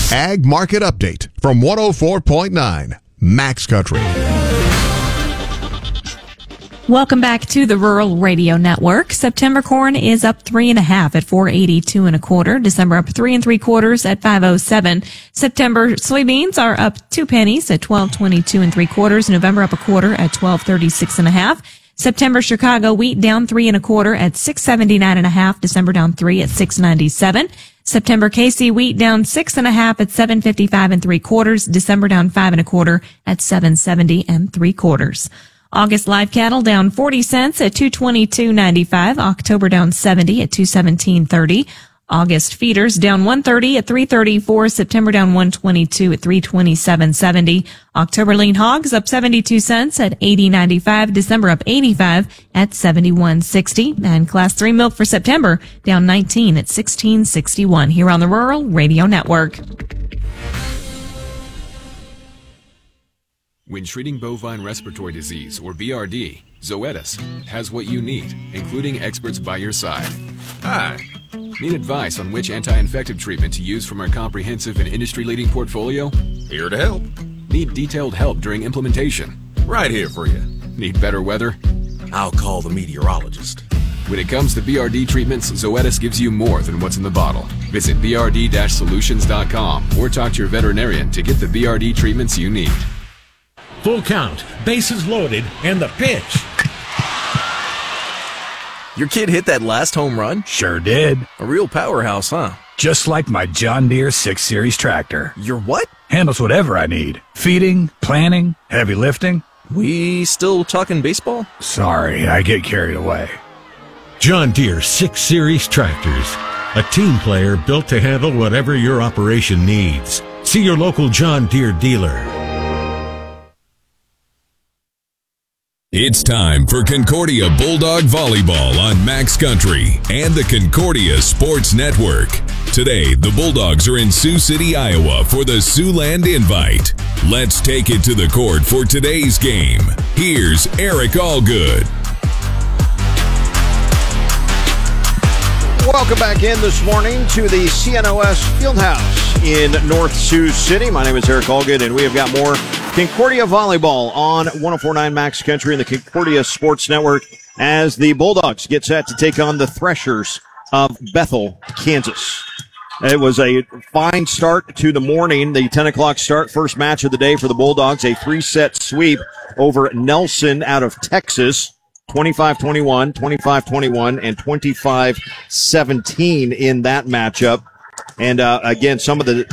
Ag Market Update from 104.9 Max Country. Welcome back to the Rural Radio Network. September corn is up 3.5 at $4.82 1/4. December up 3 3/4 at $5.07. September soybeans are up 2 pennies at $12.22 3/4. November up 1/4 at $12.36 1/2. September Chicago wheat down 3 1/4 at $6.79 1/2. December down 3 at $6.97. September KC wheat down 6 1/2 at $7.55 3/4. December down 5 1/4 at $7.70 3/4. August live cattle down 40 cents at $222.95. October down 70 at $217.30. August feeders down 130 at $334. September down 122 at $327.70. October lean hogs up 72 cents at $80.95. December up 85 at $71.60. And class 3 milk for September down 19 at $16.61 here on the Rural Radio Network. When treating bovine respiratory disease, or BRD, Zoetis has what you need, including experts by your side. Hi. Need advice on which anti-infective treatment to use from our comprehensive and industry-leading portfolio? Here to help. Need detailed help during implementation? Right here for you. Need better weather? I'll call the meteorologist. When it comes to BRD treatments, Zoetis gives you more than what's in the bottle. Visit brd-solutions.com or talk to your veterinarian to get the BRD treatments you need. Full count, bases loaded, and the pitch. Your kid hit that last home run? Sure did. A real powerhouse, huh? Just like my John Deere 6 Series tractor. Your what? Handles whatever I need. Feeding, planting, heavy lifting. We still talking baseball? Sorry, I get carried away. John Deere 6 Series tractors. A team player built to handle whatever your operation needs. See your local John Deere dealer. It's time for Concordia Bulldog Volleyball on Max Country and the Concordia Sports Network. Today, the Bulldogs are in Sioux City, Iowa for the Siouxland Invite. Let's take it to the court for today's game. Here's Eric Allgood. Welcome back in this morning to the CNOS Fieldhouse in North Sioux City. My name is Eric Allgood, and we have got more Concordia Volleyball on 104.9 Max Country and the Concordia Sports Network as the Bulldogs get set to take on the Threshers of Bethel, Kansas. It was a fine start to the morning, the 10 o'clock start, first match of the day for the Bulldogs, a 3-set sweep over Nelson out of Texas. 25-21, 25-21, and 25-17 in that matchup. And again, some of the